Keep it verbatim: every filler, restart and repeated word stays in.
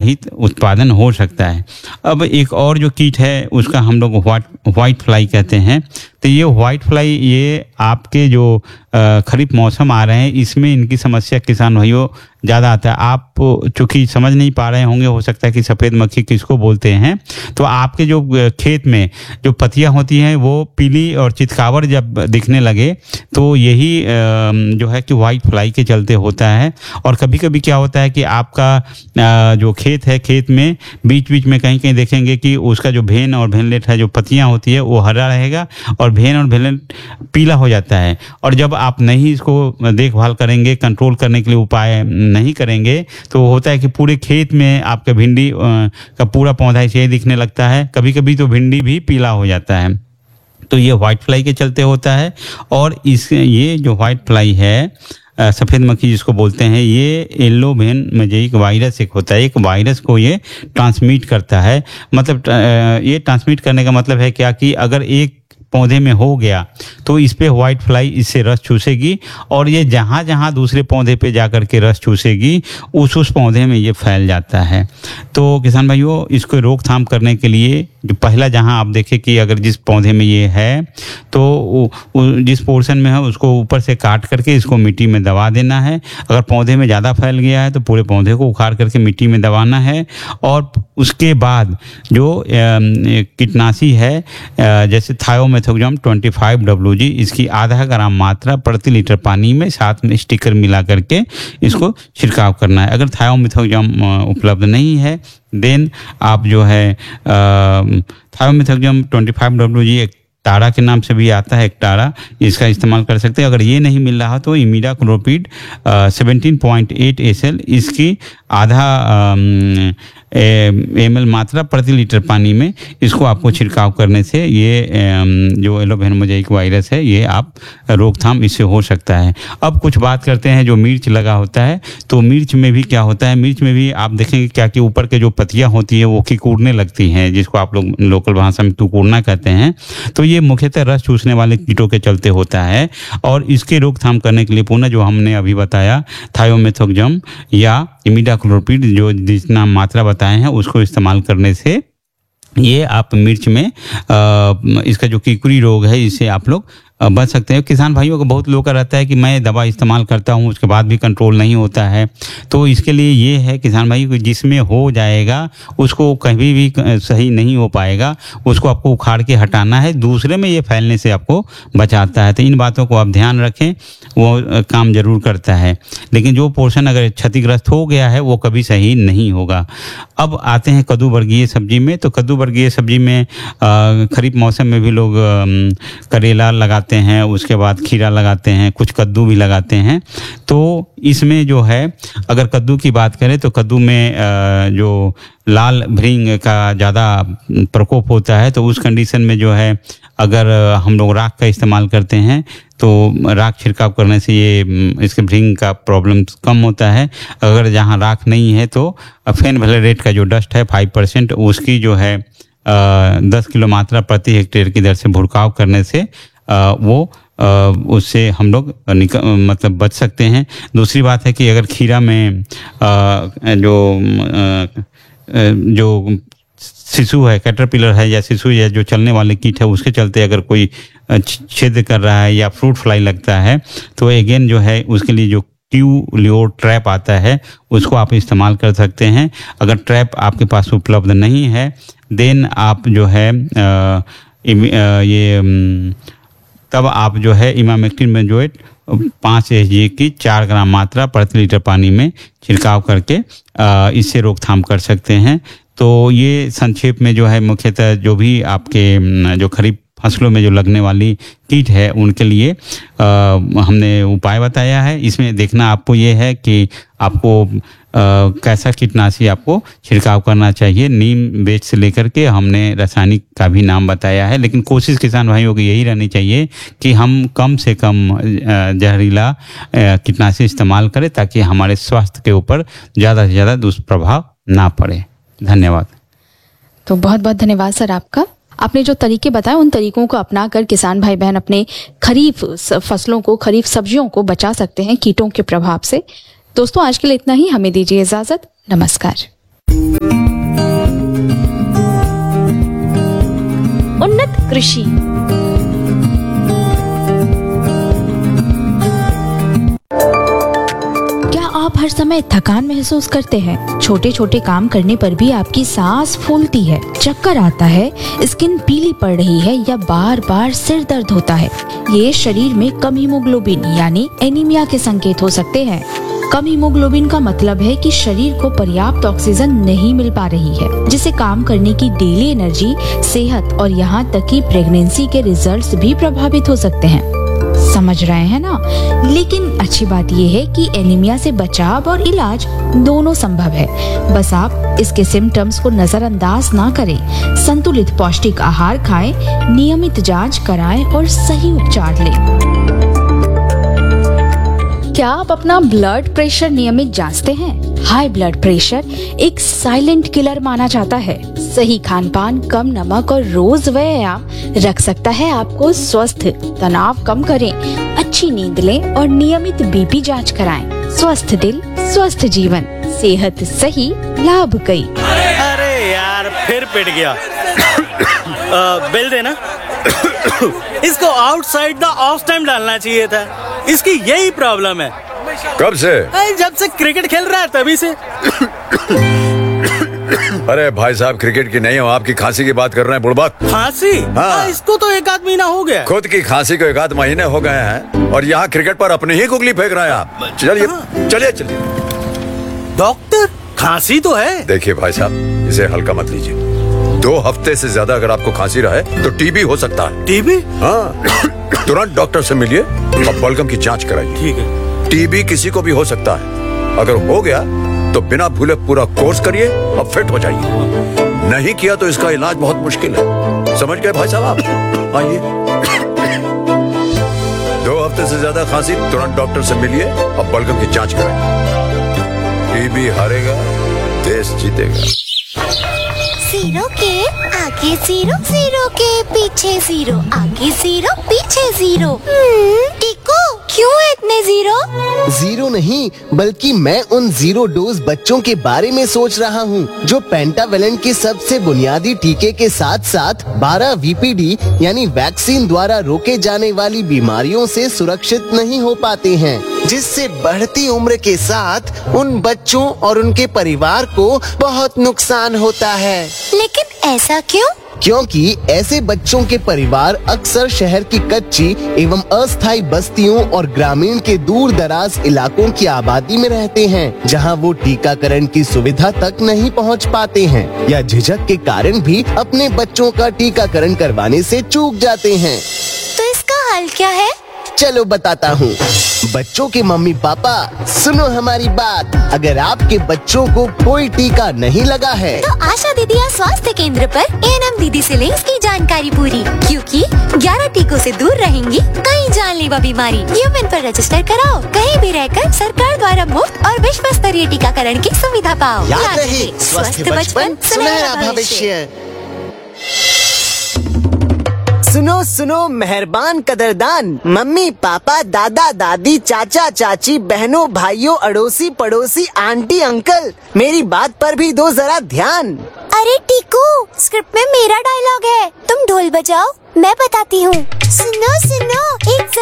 रहित उत्पादन हो सकता है। अब एक और जो कीट है उसका हम लोग व्हाइट व्हाइट फ्लाई कहते हैं। तो ये व्हाइट फ्लाई ये आपके जो खरीफ मौसम आ रहे हैं इसमें इनकी समस्या किसान भाइयों ज़्यादा आता है। आप चूँकि समझ नहीं पा रहे होंगे, हो सकता है कि सफ़ेद मक्खी किसको बोलते हैं। तो आपके जो खेत में जो पत्तियां होती हैं वो पीली और चितकावर जब दिखने लगे तो यही जो है कि वाइट फ्लाई के चलते होता है। और कभी कभी क्या होता है कि आपका जो खेत है, खेत में बीच बीच में कहीं कहीं देखेंगे कि उसका जो भेन और भेनलेट है, जो पत्तियां होती है वो हरा रहेगा और भेन और भेनलेट पीला हो जाता है। और जब आप नहीं इसको देखभाल करेंगे, कंट्रोल करने के लिए उपाय नहीं करेंगे, तो होता है कि पूरे खेत में आपका भिंडी का पूरा पौधा ऐसे ही दिखने लगता है। कभी कभी तो भिंडी भी पीला हो जाता है। तो ये वाइट फ्लाई के चलते होता है। और इस ये जो वाइट फ्लाई है, सफ़ेद मक्खी जिसको बोलते हैं, ये येलो वेन मोज़ेइक वायरस एक होता है। एक वायरस को ये ट्रांसमिट करता है। मतलब ये ट्रांसमिट करने का मतलब है क्या कि अगर एक पौधे में हो गया तो इस पे व्हाइट फ्लाई इससे रस चूसेगी और ये जहाँ जहाँ दूसरे पौधे पे जाकर के रस चूसेगी उस उस पौधे में ये फैल जाता है। तो किसान भाइयों, इसको रोकथाम करने के लिए जो पहला जहाँ आप देखें कि अगर जिस पौधे में ये है तो उ, उ, जिस पोर्शन में है उसको ऊपर से काट करके इसको मिट्टी में दबा देना है। अगर पौधे में ज़्यादा फैल गया है तो पूरे पौधे को उखाड़ करके मिट्टी में दबाना है। और उसके बाद जो कीटनाशी है जैसे थायोमेथोक्साम पच्चीस डब्ल्यू जी, इसकी आधा ग्राम मात्रा प्रति लीटर पानी में साथ में स्टिकर मिला करके इसको छिड़काव करना है। अगर थायोमेथोक्साम उपलब्ध नहीं है देन आप जो है थायोमेथोक्साम पच्चीस डब्ल्यू जी एक टारा के नाम से भी आता है, एक टारा, इसका इस्तेमाल कर सकते हैं। अगर ये नहीं मिल रहा तो इमिडाक्लोपीड सत्रह पॉइंट आठ एस एल इसकी आधा एम एल मात्रा प्रति लीटर पानी में इसको आपको छिड़काव करने से ये जो येलो वेन मोज़ेइक वायरस है ये आप रोकथाम इससे हो सकता है। अब कुछ बात करते हैं जो मिर्च लगा होता है। तो मिर्च में भी क्या होता है, मिर्च में भी आप देखेंगे क्या कि ऊपर के जो पत्तियां होती है वो किकुरने लगती हैं, जिसको आप लोग लोकल भाषा में टुकुरना कहते हैं। तो ये मुख्यतः रस चूसने वाले कीटों के चलते होता है। और इसके रोकथाम करने के लिए पुनः जो हमने अभी बताया थायोमेथोक्साम या इमिडाक्लोपीड जो जितना मात्रा बताए हैं उसको इस्तेमाल करने से ये आप मिर्च में आ, इसका जो कीकुरी रोग है इससे आप लोग बच सकते हैं। किसान भाइयों को बहुत लोग का रहता है कि मैं दवा इस्तेमाल करता हूं उसके बाद भी कंट्रोल नहीं होता है। तो इसके लिए ये है किसान भाई, जिसमें हो जाएगा उसको कभी भी सही नहीं हो पाएगा, उसको आपको उखाड़ के हटाना है, दूसरे में ये फैलने से आपको बचाता है। तो इन बातों को आप ध्यान रखें, वो काम जरूर करता है। लेकिन जो पोर्शन अगर क्षतिग्रस्त हो गया है वो कभी सही नहीं होगा। अब आते हैं कद्दू वर्गीय सब्जी में। तो कद्दू वर्गीय सब्जी में खरीफ मौसम में भी लोग करेला लगाते हैं, उसके बाद खीरा लगाते हैं, कुछ कद्दू भी लगाते हैं। तो इसमें जो है अगर कद्दू की बात करें तो कद्दू में जो लाल भृंग का ज़्यादा प्रकोप होता है, तो उस कंडीशन में जो है अगर हम लोग राख का इस्तेमाल करते हैं तो राख छिड़काव करने से ये इसके भृंग का प्रॉब्लम कम होता है। अगर जहाँ राख नहीं है तो फेनवैलेट का जो डस्ट है फाइव परसेंट उसकी जो है दस किलो मात्रा प्रति हेक्टेयर की दर से भुड़काव करने से आ, वो आ, उससे हम लोग मतलब बच सकते हैं। दूसरी बात है कि अगर खीरा में आ, जो आ, जो शिशु है, कैटरपिलर है या शिशु या जो चलने वाले कीट है उसके चलते अगर कोई छेद कर रहा है या फ्रूट फ्लाई लगता है तो अगेन जो है उसके लिए जो ट्यू लियोर ट्रैप आता है उसको आप इस्तेमाल कर सकते हैं। अगर ट्रैप आपके पास उपलब्ध नहीं है देन आप जो है आ, ये तब आप जो है इमामेक्टिन बेंजोएट पाँच एच जी की चार ग्राम मात्रा प्रति लीटर पानी में छिड़काव करके इससे रोकथाम कर सकते हैं। तो ये संक्षेप में जो है मुख्यतः जो भी आपके जो खरीफ फसलों में जो लगने वाली कीट है उनके लिए आ, हमने उपाय बताया है। इसमें देखना आपको ये है कि आपको आ, कैसा कीटनाशी आपको छिड़काव करना चाहिए। नीम बेच से लेकर के हमने रासायनिक का भी नाम बताया है, लेकिन कोशिश किसान भाइयों की यही रहनी चाहिए कि हम कम से कम जहरीला कीटनाशी इस्तेमाल करें ताकि हमारे स्वास्थ्य के ऊपर ज़्यादा से ज़्यादा दुष्प्रभाव ना पड़े। धन्यवाद। तो बहुत बहुत धन्यवाद सर आपका। आपने जो तरीके बताए उन तरीकों को अपनाकर किसान भाई बहन अपने खरीफ फसलों को, खरीफ सब्जियों को बचा सकते हैं कीटों के प्रभाव से। दोस्तों आज के लिए इतना ही, हमें दीजिए इजाजत। नमस्कार। उन्नत कृषि। क्या आप हर समय थकान महसूस करते हैं? छोटे छोटे काम करने पर भी आपकी सांस फूलती है, चक्कर आता है, स्किन पीली पड़ रही है या बार बार सिर दर्द होता है? ये शरीर में कम हीमोग्लोबिन यानी एनीमिया के संकेत हो सकते हैं। कम हीमोग्लोबिन का मतलब है कि शरीर को पर्याप्त ऑक्सीजन नहीं मिल पा रही है, जिससे काम करने की डेली एनर्जी, सेहत और यहाँ तक कि प्रेगनेंसी के रिजल्ट्स भी प्रभावित हो सकते हैं। समझ रहे हैं ना? लेकिन अच्छी बात यह है कि एनीमिया से बचाव और इलाज दोनों संभव है। बस आप इसके सिम्टम्स को नजरअंदाज ना करें। संतुलित पौष्टिक आहार खाएं, नियमित जांच कराएं और सही उपचार लें। क्या आप अपना ब्लड प्रेशर नियमित जांचते हैं? हाई ब्लड प्रेशर एक साइलेंट किलर माना जाता है। सही खान पान, कम नमक और रोज व्यायाम रख सकता है आपको स्वस्थ। तनाव कम करें, अच्छी नींद लें और नियमित बीपी जांच कराएं। स्वस्थ दिल, स्वस्थ जीवन, सेहत सही, लाभ कई। अरे यार, फिर पिट गया। आ, बिल देना। इसको आउटसाइड द ऑफ टाइम डालना चाहिए था। इसकी यही प्रॉब्लम है। कब से? जब से क्रिकेट खेल रहा है तभी से। अरे भाई साहब, क्रिकेट की नहीं हो, आपकी खांसी की बात कर रहे हैं बुड़बक। खांसी? हाँ। इसको तो एक आध महीना हो गया। खुद की खांसी को एक आध महीने हो गए हैं और यहाँ क्रिकेट पर अपनी ही गुगली फेंक रहे हैं आप। चलिए चलिए चलिए। डॉक्टर, खांसी तो है। देखिए भाई साहब, इसे हल्का मत लीजिए। दो हफ्ते से ज्यादा अगर आपको खांसी रहे तो टीबी हो सकता है। टीबी? हाँ, तुरंत डॉक्टर से मिलिए और बलगम की जांच कराइए। ठीक है। टीबी किसी को भी हो सकता है। अगर हो गया तो बिना भूले पूरा कोर्स करिए और फिट हो जाइए। नहीं किया तो इसका इलाज बहुत मुश्किल है। समझ गए भाई साहब आप? आइए। दो हफ्ते से ज्यादा खांसी, तुरंत डॉक्टर से मिलिए और बलगम की जांच कराइए। टीबी हारेगा, देश जीतेगा। जीरो के आगे जीरो, जीरो के पीछे जीरो, आगे जीरो पीछे जीरो। टीकू, क्यों है इतने जीरो? जीरो नहीं, बल्कि मैं उन जीरो डोज बच्चों के बारे में सोच रहा हूँ जो पेंटावेलेंट के सबसे बुनियादी टीके के साथ साथ बारह वी पी डी यानी वैक्सीन द्वारा रोके जाने वाली बीमारियों से सुरक्षित नहीं हो पाते हैं, जिससे बढ़ती उम्र के साथ उन बच्चों और उनके परिवार को बहुत नुकसान होता है। लेकिन ऐसा क्यों? क्योंकि ऐसे बच्चों के परिवार अक्सर शहर की कच्ची एवं अस्थायी बस्तियों और ग्रामीण के दूर दराज इलाकों की आबादी में रहते हैं, जहां वो टीकाकरण की सुविधा तक नहीं पहुंच पाते हैं या झिझक के कारण भी अपने बच्चों का टीकाकरण करवाने से चूक जाते हैं। तो इसका हल क्या है? चलो बताता हूँ। बच्चों के मम्मी पापा, सुनो हमारी बात। अगर आपके बच्चों को कोई टीका नहीं लगा है तो आशा दीदिया स्वास्थ्य केंद्र पर ए एन एम दीदी से लें इसकी जानकारी पूरी, क्योंकि ग्यारह टीकों से दूर रहेंगी कई जानलेवा बीमारी। यूमेन पर रजिस्टर कराओ, कहीं भी रहकर सरकार द्वारा मुफ्त और विश्व स्तरीय टीकाकरण की सुविधा पाओ। याद रहे, स्वस्थ बचपन सुनहरा भविष्य। सुनो सुनो मेहरबान कदरदान, मम्मी पापा, दादा दादी, चाचा चाची, बहनों भाइयों, अड़ोसी पड़ोसी, आंटी अंकल, मेरी बात पर भी दो जरा ध्यान। अरे टीकू, स्क्रिप्ट में मेरा डायलॉग है, तुम ढोल बजाओ, मैं बताती हूँ। सुनो सुनो, एक